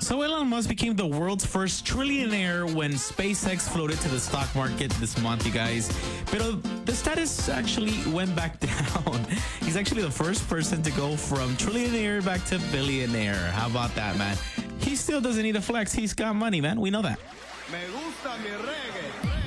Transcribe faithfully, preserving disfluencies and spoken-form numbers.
So Elon Musk became the world's first trillionaire when SpaceX floated to the stock market this month, you guys. But the status actually went back down. He's actually the first person to go from trillionaire back to billionaire. How about that, man? He still doesn't need a flex. He's got money, man. We know that. Me gusta mi reggae.